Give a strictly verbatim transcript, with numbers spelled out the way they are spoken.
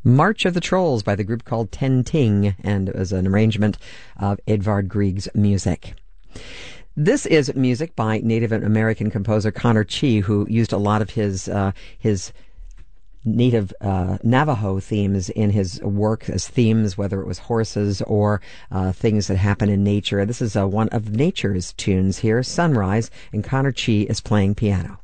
March of the Trolls by the group called Ten Ting, and it was an arrangement of Edvard Grieg's music. This is music by Native American composer Connor Chee, who used a lot of his uh, his native uh, Navajo themes in his work as themes, whether it was horses or uh, things that happen in nature. This is uh, one of nature's tunes here, Sunrise, and Connor Chee is playing piano.